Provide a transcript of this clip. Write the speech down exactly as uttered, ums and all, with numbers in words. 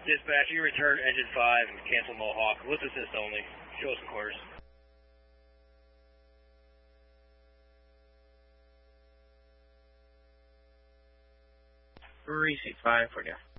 Dispatch, you return engine five and cancel Mohawk. Lift assist only. Show us the quarters. Receipt five for you.